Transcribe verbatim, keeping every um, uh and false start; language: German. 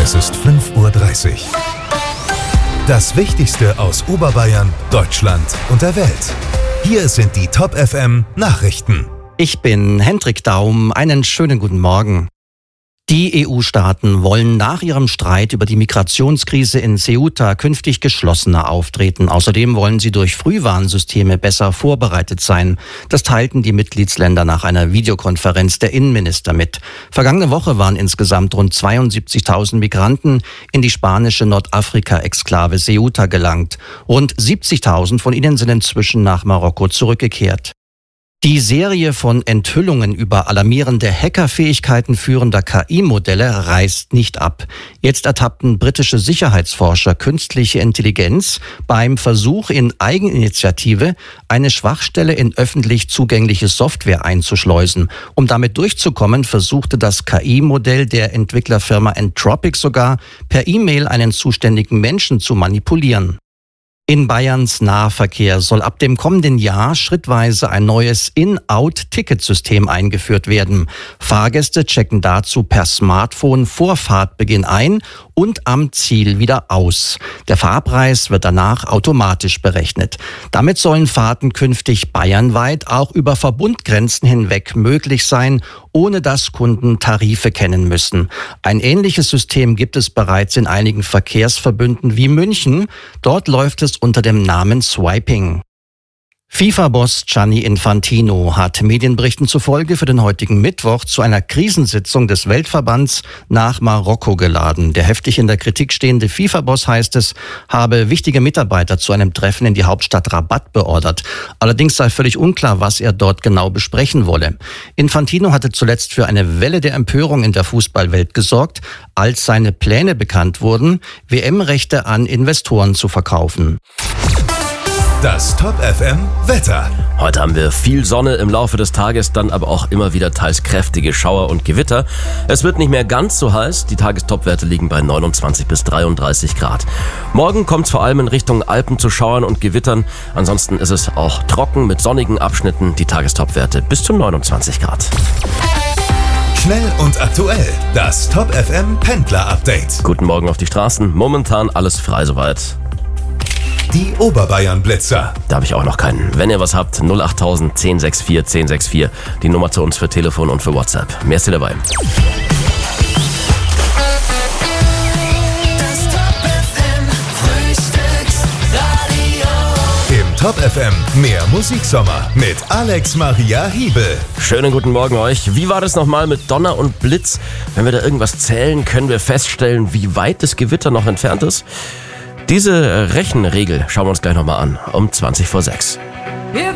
Es ist fünf Uhr dreißig. Das Wichtigste aus Oberbayern, Deutschland und der Welt. Hier sind die Top F M Nachrichten. Ich bin Hendrik Daum. Einen schönen guten Morgen. Die E U-Staaten wollen nach ihrem Streit über die Migrationskrise in Ceuta künftig geschlossener auftreten. Außerdem wollen sie durch Frühwarnsysteme besser vorbereitet sein. Das teilten die Mitgliedsländer nach einer Videokonferenz der Innenminister mit. Vergangene Woche waren insgesamt rund zweiundsiebzigtausend Migranten in die spanische Nordafrika-Exklave Ceuta gelangt. Rund siebzigtausend von ihnen sind inzwischen nach Marokko zurückgekehrt. Die Serie von Enthüllungen über alarmierende Hackerfähigkeiten führender K I-Modelle reißt nicht ab. Jetzt ertappten britische Sicherheitsforscher künstliche Intelligenz beim Versuch in Eigeninitiative eine Schwachstelle in öffentlich zugängliche Software einzuschleusen. Um damit durchzukommen, versuchte das K I-Modell der Entwicklerfirma Anthropic sogar, per E-Mail einen zuständigen Menschen zu manipulieren. In Bayerns Nahverkehr soll ab dem kommenden Jahr schrittweise ein neues In-Out-Ticketsystem eingeführt werden. Fahrgäste checken dazu per Smartphone vor Fahrtbeginn ein und am Ziel wieder aus. Der Fahrpreis wird danach automatisch berechnet. Damit sollen Fahrten künftig bayernweit auch über Verbundgrenzen hinweg möglich sein, ohne dass Kunden Tarife kennen müssen. Ein ähnliches System gibt es bereits in einigen Verkehrsverbünden wie München. Dort läuft es unter dem Namen Swiping. FIFA-Boss Gianni Infantino hat Medienberichten zufolge für den heutigen Mittwoch zu einer Krisensitzung des Weltverbands nach Marokko geladen. Der heftig in der Kritik stehende FIFA-Boss, heißt es, habe wichtige Mitarbeiter zu einem Treffen in die Hauptstadt Rabat beordert. Allerdings sei völlig unklar, was er dort genau besprechen wolle. Infantino hatte zuletzt für eine Welle der Empörung in der Fußballwelt gesorgt, als seine Pläne bekannt wurden, W M-Rechte an Investoren zu verkaufen. Das Top F M Wetter. Heute haben wir viel Sonne im Laufe des Tages, dann aber auch immer wieder teils kräftige Schauer und Gewitter. Es wird nicht mehr ganz so heiß, die Tagestopwerte liegen bei neunundzwanzig bis dreiunddreißig Grad. Morgen kommt es vor allem in Richtung Alpen zu Schauern und Gewittern. Ansonsten ist es auch trocken mit sonnigen Abschnitten, die Tagestopwerte bis zu neunundzwanzig Grad. Schnell und aktuell, das Top F M Pendler Update. Guten Morgen auf die Straßen, momentan alles frei soweit. Die Oberbayern Blitzer. Da habe ich auch noch keinen. Wenn ihr was habt, null acht tausend, zehn sechs vier, zehn sechs vier. Die Nummer zu uns für Telefon und für WhatsApp. Mehr ist hier dabei. Das Top F M Frühstücksradio. Im Top F M mehr Musiksommer mit Alex Maria Hiebel. Schönen guten Morgen euch. Wie war das nochmal mit Donner und Blitz? Wenn wir da irgendwas zählen, können wir feststellen, wie weit das Gewitter noch entfernt ist. Diese Rechenregel schauen wir uns gleich nochmal an, um zwanzig vor sechs.